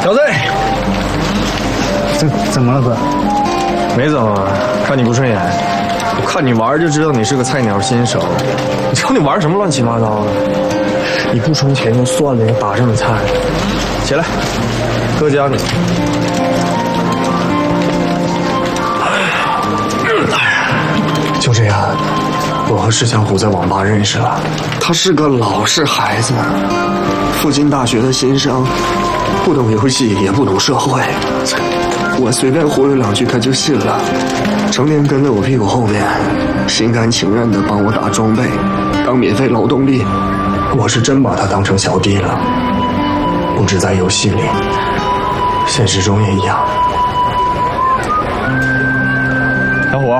小队， 怎么了，哥？ 没怎么，看你不顺眼，我看你玩就知道你是个菜鸟新手。你瞅你玩什么乱七八糟的？你不充钱就算了，你打这么菜，起来，哥教你。就这样，我和石强虎在网吧认识了。他是个老实孩子，复兴大学的新生，不懂游戏也不懂社会。我随便忽悠两句他就信了，成天跟在我屁股后面，心甘情愿地帮我打装备，当免费劳动力。我是真把他当成小弟了，不止在游戏里，现实中也一样。小虎，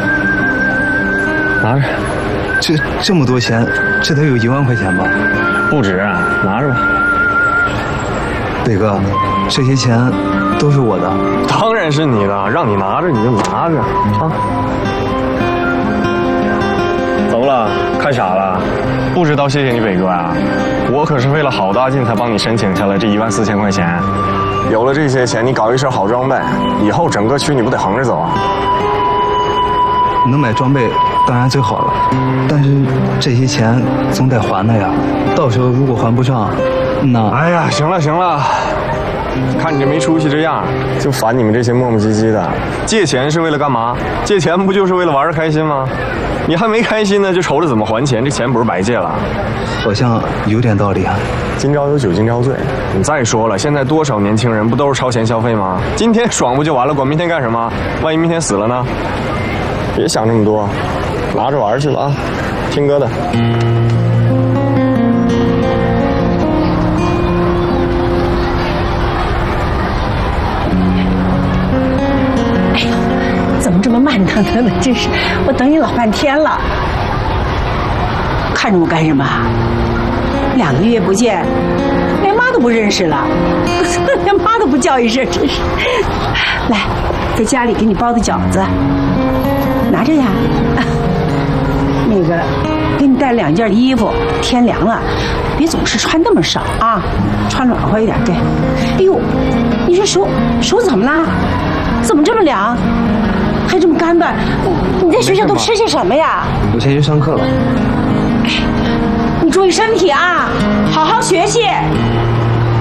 拿着。 这么多钱，这得有1万块钱吧？ 不止，拿着吧。 北哥，这些钱都是我的。 当然是你的，让你拿着你就拿着啊。怎么了？看傻了？不知道谢谢你北哥啊？我可是费了好大劲才帮你申请下来这14000块钱。有了这些钱，你搞一身好装备，以后整个区你不得横着走啊？ 能买装备当然最好了，但是这些钱总得还的呀。到时候如果还不上，那…… 哎呀，行了行了，看你这没出息这样，就烦你们这些磨磨唧唧的。借钱是为了干嘛？借钱不就是为了玩得开心吗？你还没开心呢，就愁着怎么还钱，这钱不是白借了？ 好像有点道理啊。 今朝有酒今朝醉。你再说了，现在多少年轻人不都是超前消费吗？今天爽不就完了，管明天干什么？万一明天死了呢？别想这么多，拿着玩去了啊！听哥的。 哎呦，怎么这么慢腾腾的？真是，我等你老半天了。看着我干什么？2个月不见，连妈都不认识了，连妈都不叫一声，真是。来，在家里给你包的饺子。拿着呀，那个，给你带了2件衣服，天凉了，别总是穿那么少啊，穿暖和一点。对，哎呦，你这手怎么了？怎么这么凉？还这么干巴？你在学校都吃些什么呀？ 我先去上课了。 你注意身体啊，好好学习。